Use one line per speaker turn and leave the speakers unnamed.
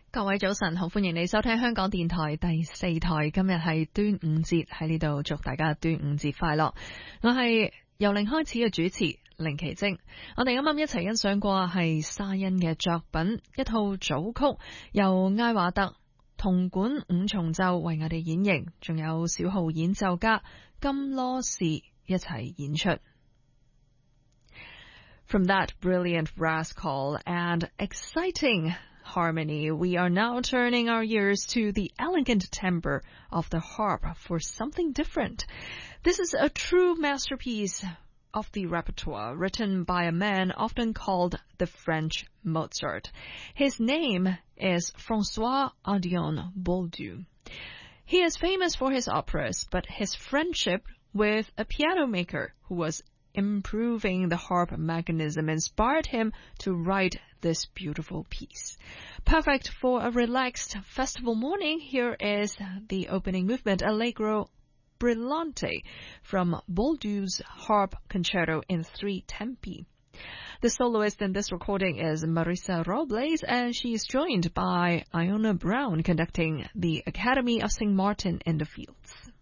各位早晨，好歡迎你收聽香港電台第4台。今日係端午節，喺呢度祝大家端午節快樂。我係由零開始嘅主持凌奇晶。我哋啱啱一齊欣賞過係沙欣嘅作品，一套組曲由艾華特銅管五重奏為我哋演繹，仲有小號演奏家金羅士一齊演出。From that brilliant brass call and exciting harmony, we are now turning our ears to the elegant timbre of the harp for something different. This is a true masterpiece of the repertoire, written by a man often called the French Mozart. His name is François-Antoine Bolduc. He is famous for his operas, but his friendship with a piano maker who was improving the harp mechanism inspired him to write this beautiful piece. Perfect for a relaxed festival morning, here is the opening movement, Allegro Brillante, from Bolduc's Harp Concerto in 3 tempi. The soloist in this recording is Marisa Robles, and she is joined by Iona Brown conducting the Academy of St. Martin in the Fields.